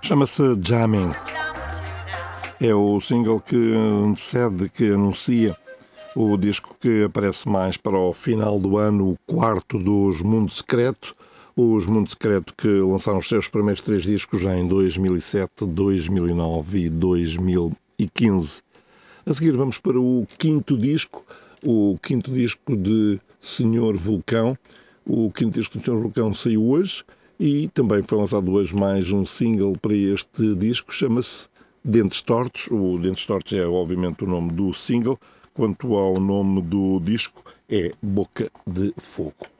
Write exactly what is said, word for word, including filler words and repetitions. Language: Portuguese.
Chama-se Jamming. É o single que antecede, que anuncia o disco que aparece mais para o final do ano, o quarto dos Mundo Secreto. Os Mundo Secreto que lançaram os seus primeiros três discos já em dois mil e sete, dois mil e nove e dois mil e quinze. A seguir vamos para o quinto disco, o quinto disco de Senhor Vulcão. O quinto disco de Senhor Vulcão saiu hoje e também foi lançado hoje mais um single para este disco, chama-se Dentes Tortos. O Dentes Tortos é obviamente o nome do single, quanto ao nome do disco é Boca de Fogo.